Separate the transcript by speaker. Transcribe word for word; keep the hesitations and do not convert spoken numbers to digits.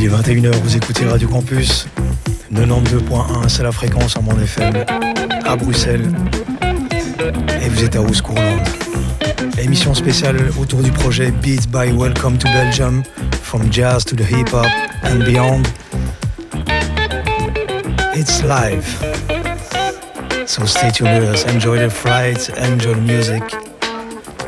Speaker 1: Il est vingt et une heures, vous écoutez Radio Campus. quatre-vingt-douze point un, c'est la fréquence en bande F M à Bruxelles. Et vous êtes à Ouscourland. Émission spéciale autour du projet Beats by Welcome to Belgium, from jazz to the hip-hop and beyond. It's live. So stay tuned with us, enjoy the flight, enjoy the music.